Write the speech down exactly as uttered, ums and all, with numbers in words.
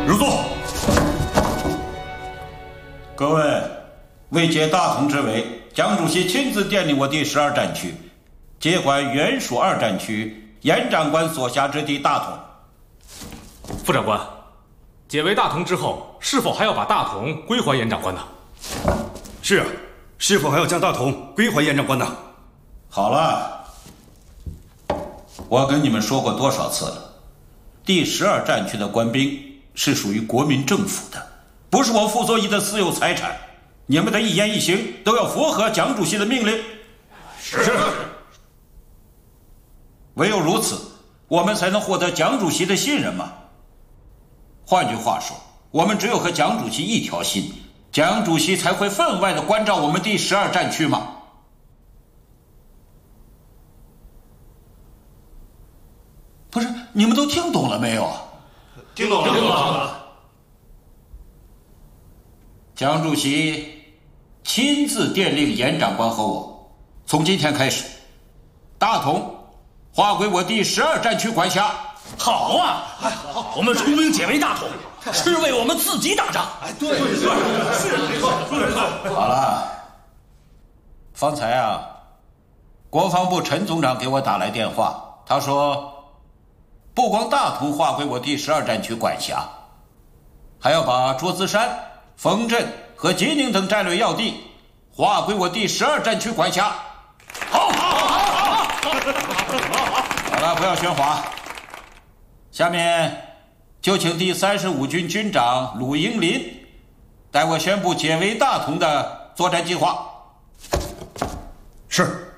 入座。 各位，为接大同之位，蒋主席亲自电令我第十二战区接管原属二战区严长官所辖之地大同。 副长官，解围大同之后，是否还要把大同归还严长官呢？ 是啊，是否还要将大同归还严长官呢？ 好了，我跟你们说过多少次了，第十二战区的官兵是属于国民政府的，不是我傅作义的私有财产。你们的一言一行都要符合蒋主席的命令。 是。 唯有如此，我们才能获得蒋主席的信任嘛。换句话说，我们只有和蒋主席一条心，蒋主席才会分外的关照我们第十二战区嘛。不是，你们都听懂了没有？ 听懂了，听懂了。 蒋主席亲自电令严长官和我，从今天开始，大同划归我第十二战区管辖。 好啊！哎，好，我们出兵解围大同，是为我们自己打仗。 哎，对，是是没错，说的没错。 好了，方才啊，国防部陈总长给我打来电话，他说，不光大同划归我第十二战区管辖，还要把卓资山、丰镇和吉宁等战略要地划归我第十二战区管辖。 好，好，好，好， 好了，不要喧哗。下面就请第三十五军军长鲁英林代我宣布解围大同的作战计划。 是。